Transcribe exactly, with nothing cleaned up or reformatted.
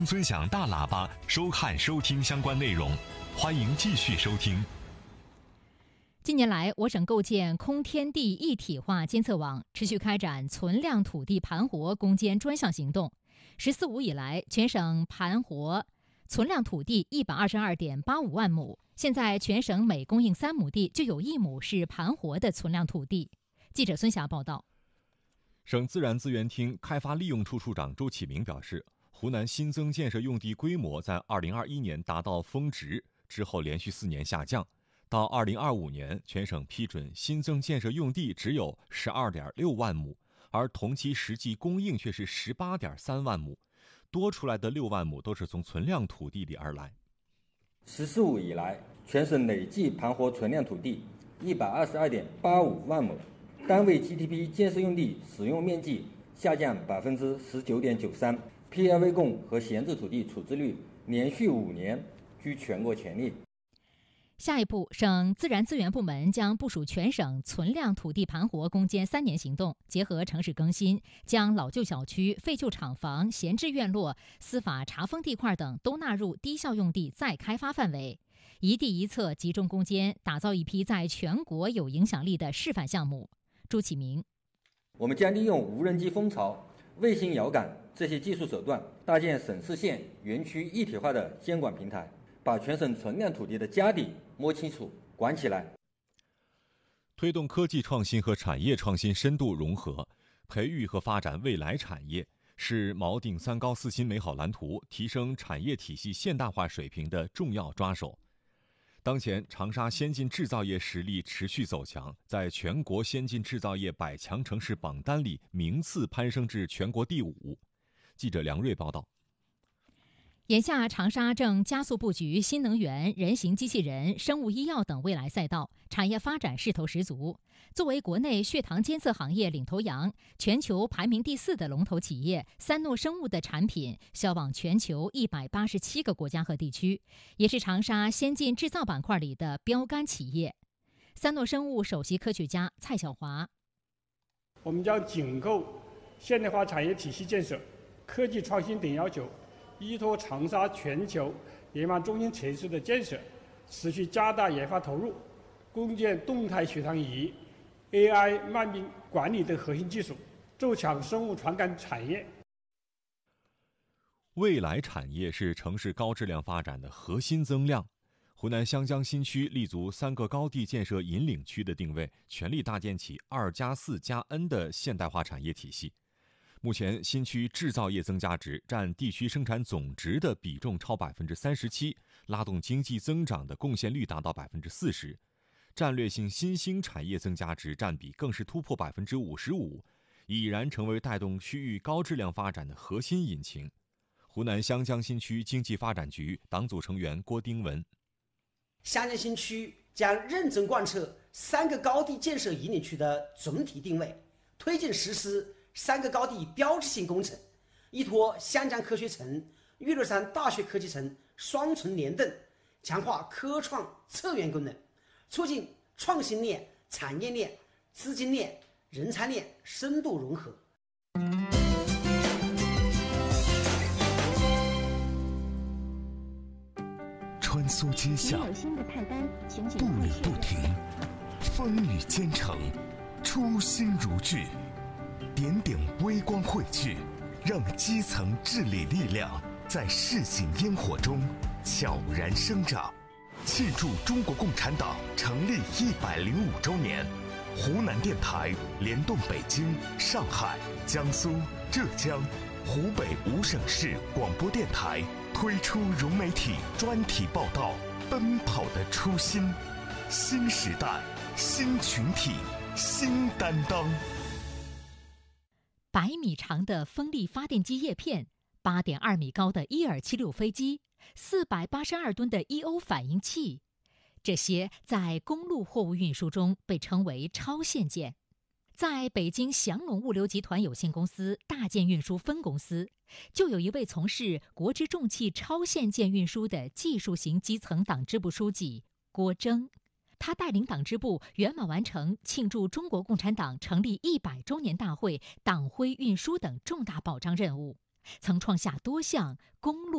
尊享大喇叭收看收听相关内容，欢迎继续收听。 近年来，我省构建空天地一体化监测网，持续开展存量土地盘活攻坚专项行动。十四五以来，全省盘活存量土地一百二十二点八五万亩，现在全省每供应三亩地就有一亩是盘活的存量土地。记者孙霞报道。 省自然资源厅开发利用处处长周启明表示，湖南新增建设用地规模在二零二一年达到峰值，之后连续四年下降，到二零二五年，全省批准新增建设用地只有十二点六万亩，而同期实际供应却是十八点三万亩，多出来的六万亩都是从存量土地里而来。 十四五以来，全省累计盘活存量土地一百二十二点八五万亩，单位 G D P 建设用地使用面积下降百分之十九点九三。P L V 供和闲置土地处置率连续五年居全国前列。 下一步，省自然资源部门将部署全省存量土地盘活攻坚三年行动，结合城市更新，将老旧小区、废旧厂房、闲置院落、司法查封地块等都纳入低效用地再开发范围，一地一策集中攻坚，打造一批在全国有影响力的示范项目。朱启明， 我们将利用无人机蜂巢、卫星遥感这些技术手段，搭建省市县园区一体化的监管平台，把全省存量土地的家底摸清楚、管起来。 推动科技创新和产业创新深度融合，培育和发展未来产业，是锚定三高四新美好蓝图、提升产业体系现代化水平的重要抓手。当前，长沙先进制造业实力持续走强，在全国先进制造业百强城市榜单里名次攀升至全国第五。记者梁瑞报道。 眼下，长沙正加速布局新能源、人形机器人、生物医药等未来赛道，产业发展势头十足。作为国内血糖监测行业领头羊、全球排名第四的龙头企业，三诺生物的产品销往全球一百八十七个国家和地区，也是长沙先进制造板块里的标杆企业。三诺生物首席科学家蔡晓华： 我们将紧扣现代化产业体系建设、科技创新等要求，依托长沙全球研发中心城市的建设，持续加大研发投入，攻坚动态血糖仪、A I 慢病管理等核心技术，走强生物传感产业。 未来产业是城市高质量发展的核心增量。湖南湘江新区立足三个高地建设引领区的定位，全力搭建起二加四加 N 的现代化产业体系。目前，新区制造业增加值占地区生产总值的比重超百分之三十七，拉动经济增长的贡献率达到百分之四十。战略性新兴产业增加值占比更是突破百分之五十五，已然成为带动区域高质量发展的核心引擎。湖南湘江新区经济发展局党组成员郭丁文： 湘江新区将认真贯彻三个高地建设引领区的总体定位，推进实施三个高地标志性工程，依托湘江科学城、岳麓山大学科技城双重联动，强化科创策源功能，促进创新链、产业链、资金链、人才链深度融合。 穿梭街巷，步履不停，风雨兼程，初心如炬。点点微光汇聚，让基层治理力量在市井烟火中悄然生长。庆祝中国共产党成立一百零五周年，湖南电台联动北京、上海、江苏、浙江、湖北五省市广播电台推出融媒体专题报道《奔跑的初心》，新时代、新群体、新担当。 百米长的风力发电机叶片，八点二米高的伊尔七六飞机，四百八十二吨的 E O 反应器，这些在公路货物运输中被称为超限件。在北京祥龙物流集团有限公司大件运输分公司，就有一位从事国之重器超限件运输的技术型基层党支部书记郭征。他带领党支部圆满完成庆祝中国共产党成立一百周年大会党徽运输等重大保障任务。 曾创下多项公路